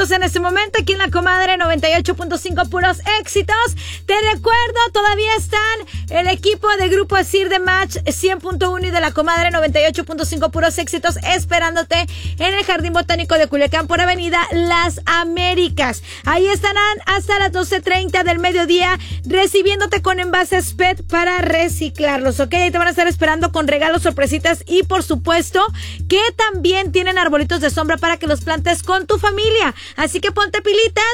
escuchándose en este momento aquí en La Comadre 98.5 puros éxitos. Te recuerdo, todavía están el equipo de Grupo Asir de Match 100.1 y de La Comadre 98.5 puros éxitos esperándote en el Jardín Botánico de Culiacán por Avenida Las Américas. Ahí estarán hasta las 12:30 del mediodía recibiéndote con envases PET para reciclarlos, ¿ok? Ahí te van a estar esperando con regalos, sorpresitas y por supuesto que también tienen arbolitos de sombra para que los plantes con tu familia. Así que ponte pilitas.